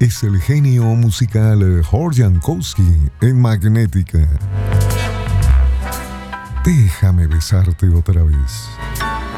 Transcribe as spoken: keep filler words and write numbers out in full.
Es el genio musical Jorge Jankowski en Magnética. Déjame besarte otra vez.